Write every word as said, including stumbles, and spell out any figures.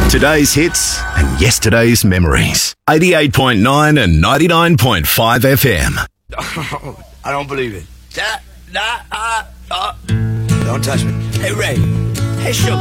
Today's hits and yesterday's memories. eighty-eight point nine and ninety-nine point five F M. Oh, I don't believe it. Da, da, uh, uh. Don't touch me. Hey, Ray. Hey, Sugar.